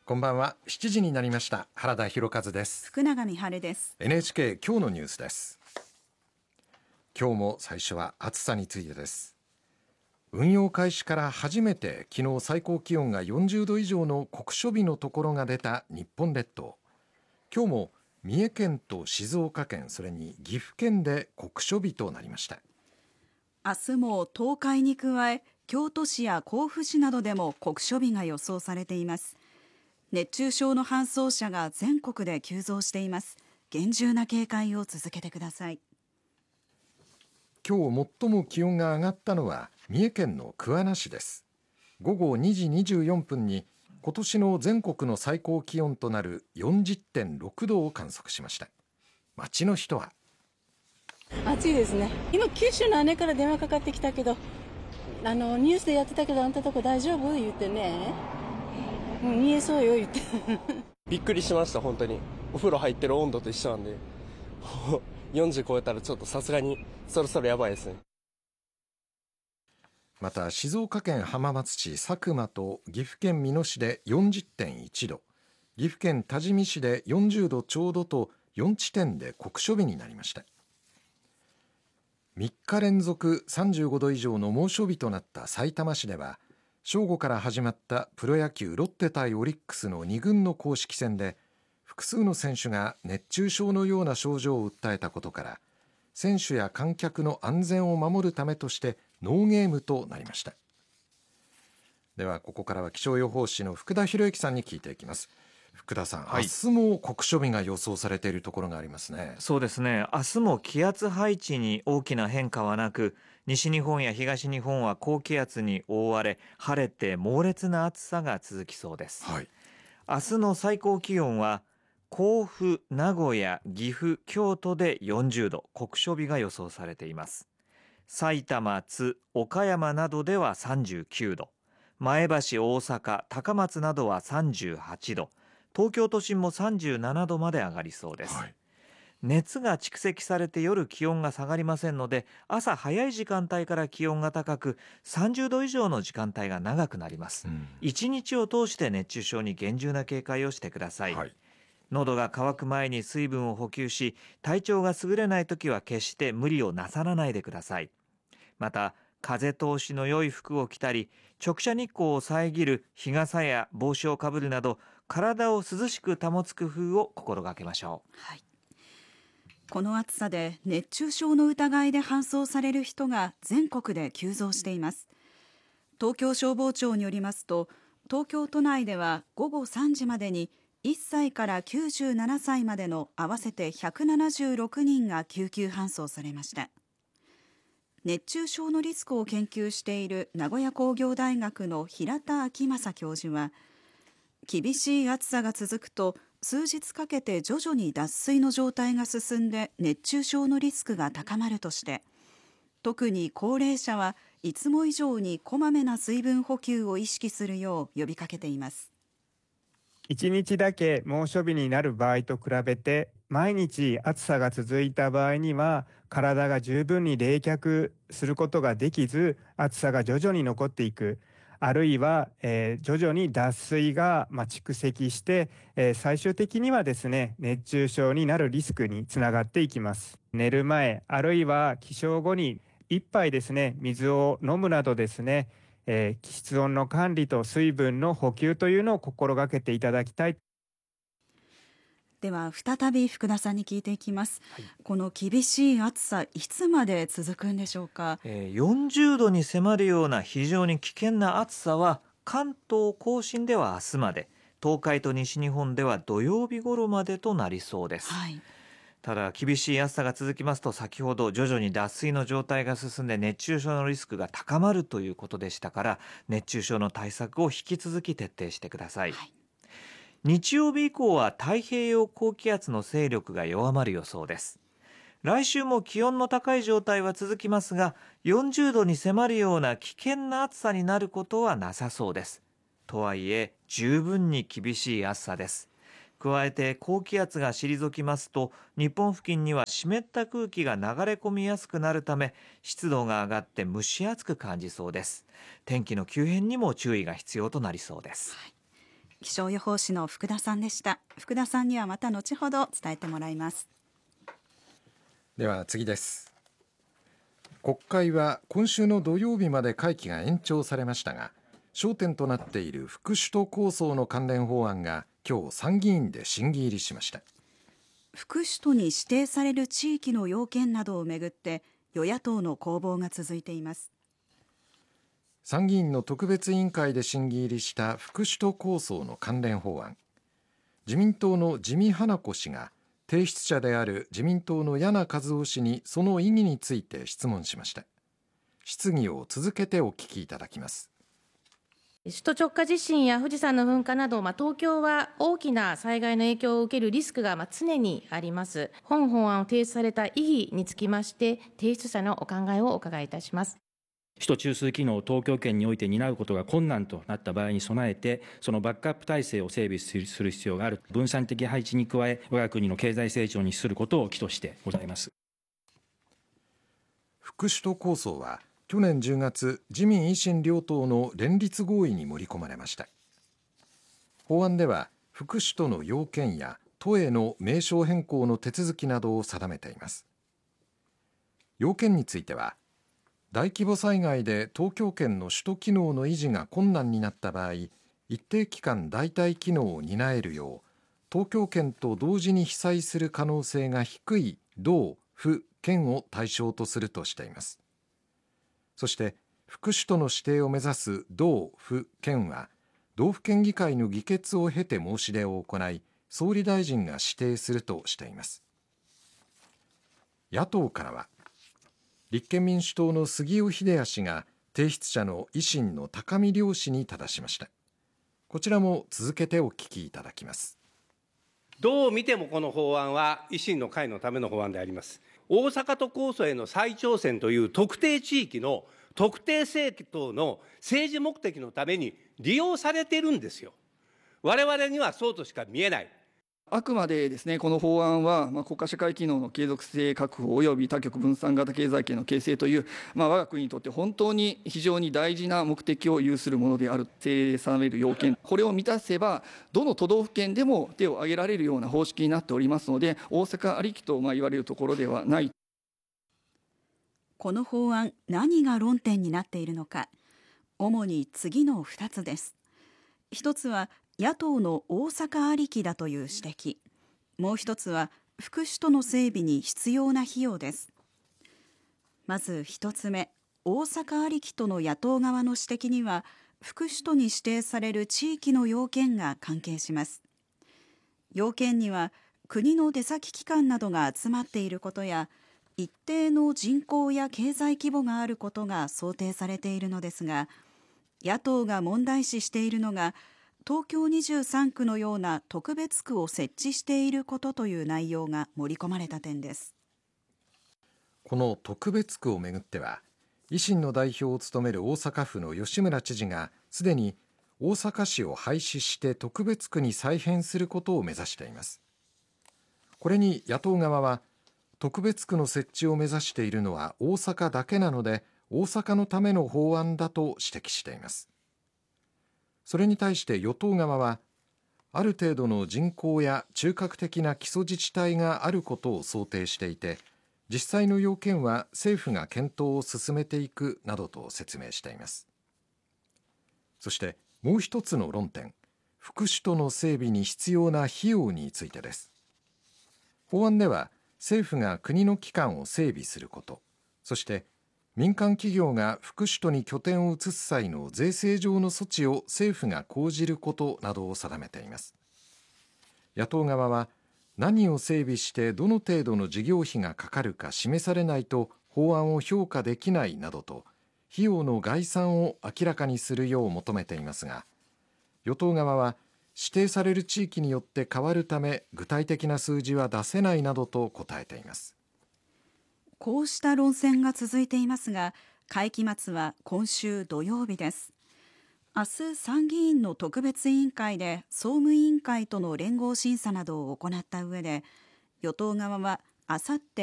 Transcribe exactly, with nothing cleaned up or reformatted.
こんばんは。しちじになりました。原田博和です。 福永美春です。 エヌエイチケー 今日のニュースです。今日も最初は暑さについてです。運用開始から初めて昨日最高気温がよんじゅうど以上の酷暑日のところが出た日本列島。今日も三重県と静岡県、それに岐阜県で酷暑日となりました。 明日も東海に加え京都市や甲府市などでも酷暑日が予想されています。熱中症の搬送者が全国で急増しています。厳重な警戒を続けてください。 今日最も気温が上がったのは三重県の桑名市です。午後にじにじゅうよんぷんに今年の全国の最高気温となる よんじゅってんろくどを観測しました。街の人は、 暑いですね。今九州の姉から電話かかってきたけど、あのニュースでやってたけど、あんたとこ大丈夫言ってね、もう見えそうよ言ってびっくりしました。本当にお風呂入ってる温度と一緒なんでよんじゅう超えたらちょっとさすがにそろそろやばいですね。 また静岡県浜松市佐久間と岐阜県美濃市で よんじゅってんいちど、岐阜県多治見市でよんじゅうどちょうどとよんちてんで酷暑日になりました。みっか連続さんじゅうごど以上の猛暑日となったさいたま市では、正午から始まったプロ野球ロッテ対オリックスのに軍の公式戦で複数の選手が熱中症のような症状を訴えたことから、選手や観客の安全を守るためとしてノーゲームとなりました。ではここからは気象予報士の福田博之さんに聞いていきます。福田さん、はい、明日も酷暑日が予想されているところがありますね。 そうですね。明日も気圧配置に大きな変化はなく、西日本や東日本は高気圧に覆われ、晴れて猛烈な暑さが続きそうです。 はい、 明日の最高気温は甲府、名古屋、岐阜、京都でよんじゅうど、酷暑日が予想されています。埼玉、津、岡山などではさんじゅうきゅうど、前橋、大阪、高松などはさんじゅうはちど、東京都心もさんじゅうななどまで上がりそうです。はい、熱が蓄積されて夜気温が下がりませんので、朝早い時間帯から気温が高くさんじゅうど以上の時間帯が長くなります。うん、一日を通して熱中症に厳重な警戒をしてください。はい、喉が渇く前に水分を補給し、体調が優れないときは決して無理をなさらないでください。また風通しの良い服を着たり、直射日光を遮る日傘や帽子をかぶるなど、体を涼しく保つ工夫を心がけましょう。 はい、この暑さで熱中症の疑いで搬送される人が全国で急増しています。東京消防庁によりますと、東京都内では午後さんじまでにいっさいからきゅうじゅうななさいまでの合わせてひゃくななじゅうろくにんが救急搬送されました。熱中症のリスクを研究している名古屋工業大学の平田昭正教授は、厳しい暑さが続くと数日かけて徐々に脱水の状態が進んで熱中症のリスクが高まるとして、特に高齢者はいつも以上にこまめな水分補給を意識するよう呼びかけています。 いちにちだけ猛暑日になる場合と比べて、毎日暑さが続いた場合には体が十分に冷却することができず、暑さが徐々に残っていく、あるいは、えー、徐々に脱水が、まあ、蓄積して、えー、最終的にはですね、熱中症になるリスクにつながっていきます。寝る前、あるいは起床後に一杯ですね、水を飲むなどですね、えー、室温の管理と水分の補給というのを心がけていただきたい。 では再び福田さんに聞いていきます。はい、この厳しい暑さ、いつまで続くんでしょうか。 えー、よんじゅうどに迫るような非常に危険な暑さは関東甲信では明日まで、東海と西日本では土曜日頃までとなりそうです。はい、ただ厳しい暑さが続きますと、先ほど徐々に脱水の状態が進んで熱中症のリスクが高まるということでしたから、熱中症の対策を引き続き徹底してください。はい、日曜日以降は太平洋高気圧の勢力が弱まる予想です。来週も気温の高い状態は続きますが、よんじゅうどに迫るような危険な暑さになることはなさそうです。とはいえ十分に厳しい暑さです。加えて高気圧が退きますと、日本付近には湿った空気が流れ込みやすくなるため、湿度が上がって蒸し暑く感じそうです。天気の急変にも注意が必要となりそうです。 はい、 気象予報士の福田さんでした。福田さんにはまた後ほど伝えてもらいます。 では次です。国会は今週の土曜日まで会期が延長されましたが、焦点となっている副首都構想の関連法案が今日参議院で審議入りしました。 副首都に指定される地域の要件などをめぐって与野党の攻防が続いています。 参議院の特別委員会で審議入りした副首都構想の関連法案、自民党の自見英子氏が提出者である自民党の簗和生氏にその意義について質問しました。質疑を続けてお聞きいただきます。 首都直下地震や富士山の噴火など、まあ、東京は大きな災害の影響を受けるリスクがまあ常にあります。本法案を提出された意義につきまして提出者のお考えをお伺いいたします。 首都中枢機能を東京圏において担うことが困難となった場合に備えて、そのバックアップ体制を整備する必要がある。分散的配置に加え、我が国の経済成長に資することを期としてございます。 副首都構想は去年じゅうがつ、自民維新両党の連立合意に盛り込まれました。法案では副首都の要件や都への名称変更の手続きなどを定めています。要件については、大規模災害で東京圏の首都機能の維持が困難になった場合、一定期間代替機能を担えるよう東京圏と同時に被災する可能性が低い道府県を対象とするとしています。そして副首都の指定を目指す道府県は道府県議会の議決を経て申し出を行い、総理大臣が指定するとしています。野党からは立憲民主党の杉尾秀哉氏が提出者の維新の高見亮氏に正しました。こちらも続けてお聞きいただきます。 どう見てもこの法案は維新の会のための法案であります。大阪都構想への再挑戦という特定地域の特定政党の政治目的のために利用されているんですよ。我々にはそうとしか見えない。 あくまでですね、この法案は、まあ、国家社会機能の継続性確保及び多極分散型経済圏の形成という、まあ、我が国にとって本当に非常に大事な目的を有するものである定される要件、これを満たせばどの都道府県でも手を挙げられるような方式になっておりますので、大阪ありきとまあ言われるところではない。 この法案、何が論点になっているのか、主に次のふたつです。一つは野党の大阪ありきだという指摘、もう一つは副首都の整備に必要な費用です。まず一つ目、大阪ありきとの野党側の指摘には副首都に指定される地域の要件が関係します。要件には国の出先機関などが集まっていることや一定の人口や経済規模があることが想定されているのですが、野党が問題視しているのが東京にじゅうさんくのような特別区を設置していることという内容が盛り込まれた点です。 この特別区をめぐっては、維新の代表を務める大阪府の吉村知事がすでに大阪市を廃止して特別区に再編することを目指しています。これに野党側は、特別区の設置を目指しているのは大阪だけなので大阪のための法案だと指摘しています。それに対して与党側は、ある程度の人口や中核的な基礎自治体があることを想定していて、実際の要件は政府が検討を進めていくなどと説明しています。そしてもう一つの論点、副首都の整備に必要な費用についてです。法案では政府が国の機関を整備すること、そして民間企業が副首都に拠点を移す際の税制上の措置を政府が講じることなどを定めています。野党側は、何を整備してどの程度の事業費がかかるか示されないと法案を評価できないなどと費用の概算を明らかにするよう求めていますが、与党側は指定される地域によって変わるため具体的な数字は出せないなどと答えています。 こうした論戦が続いていますが、会期末は今週土曜日です。明日参議院の特別委員会で総務委員会との連合審査などを行った上で、与党側はあさって